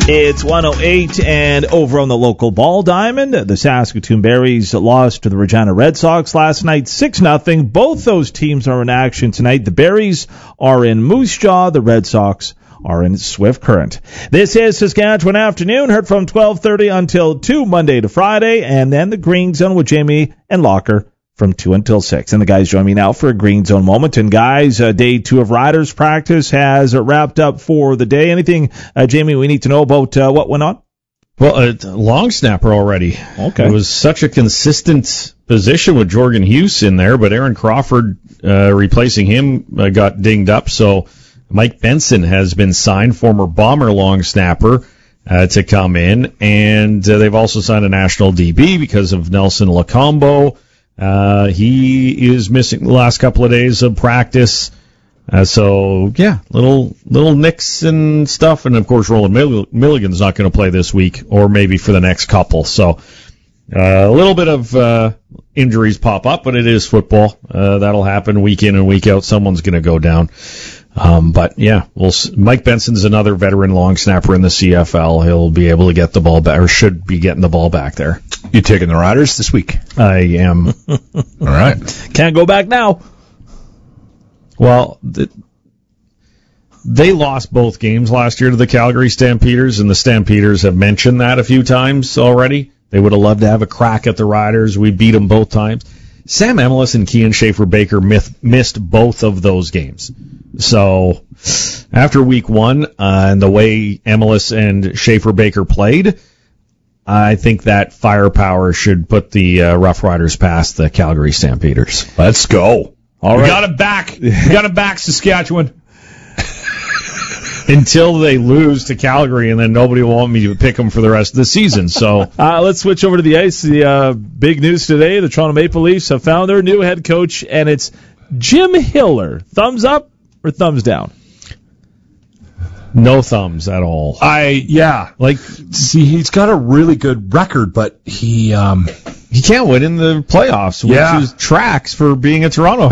It's 108, and over on the local ball diamond, the Saskatoon Berries lost to the Regina Red Sox last night, 6-0. Both those teams are in action tonight. The Berries are in Moose Jaw. The Red Sox are in Swift Current. This is Saskatchewan Afternoon, heard from 12:30 until 2, Monday to Friday, and then the Green Zone with Jamie and Locker from 2 until 6. And the guys join me now for a Green Zone moment. And guys, day 2 of Riders practice has wrapped up for the day. Anything, Jamie, we need to know about what went on? Well, long snapper already. Okay. It was such a consistent position with Jorgen Hughes in there, but Aaron Crawford replacing him got dinged up. So Mike Benson has been signed, former Bomber long snapper, to come in. And they've also signed a national DB because of Nelson Lacombo. He is missing the last couple of days of practice. So, yeah, little nicks and stuff. And, of course, Roland Milligan's not going to play this week or maybe for the next couple. So, a little bit of injuries pop up, but it is football. That'll happen week in and week out. Someone's going to go down. But, yeah, Mike Benson's another veteran long snapper in the CFL. He'll be able to get the ball back, or should be getting the ball back there. You taking the Riders this week? I am. All right. Can't go back now. Well, they lost both games last year to the Calgary Stampeders, and the Stampeders have mentioned that a few times already. They would have loved to have a crack at the Riders. We beat them both times. Sam Emilus and Kian Schaefer-Baker missed both of those games. So after week 1 and the way Emilus and Schaefer-Baker played, I think that firepower should put the Rough Riders past the Calgary Stampeders. Let's go. All right. We got it back. We got it back, Saskatchewan. Until they lose to Calgary, and then nobody will want me to pick them for the rest of the season. So let's switch over to the ice. The big news today, the Toronto Maple Leafs have found their new head coach, and it's Jim Hiller. Thumbs up or thumbs down? no thumbs at all. See, he's got a really good record, but he can't win in the playoffs, which is tracks for being a Toronto